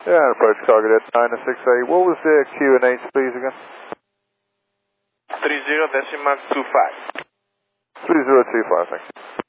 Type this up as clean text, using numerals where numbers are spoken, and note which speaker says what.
Speaker 1: Yeah, approach target at 968. What was the Q and H please again?
Speaker 2: 30.25.
Speaker 1: 3025, thanks.